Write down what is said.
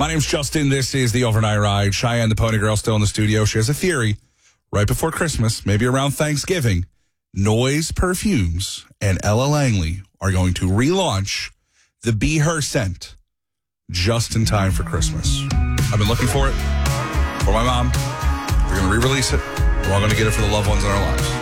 My name's Justin. This is the Overnight Ride. Cheyenne, the Pony Girl, still in the studio. She has a theory. Right before Christmas, maybe around Thanksgiving, Noise Perfumes and Ella Langley are going to relaunch the Be Her scent just in time for Christmas. I've been looking for it for my mom. We're going to re-release it. We're all going to get it for the loved ones in our lives.